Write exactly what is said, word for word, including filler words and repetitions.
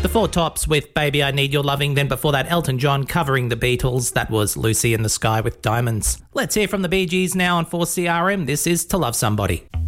The Four Tops with Baby I Need Your Loving. Then before that, Elton John covering the Beatles. That was Lucy in the Sky with Diamonds. Let's hear from the Bee Gees now on four C R M. This is To Love Somebody.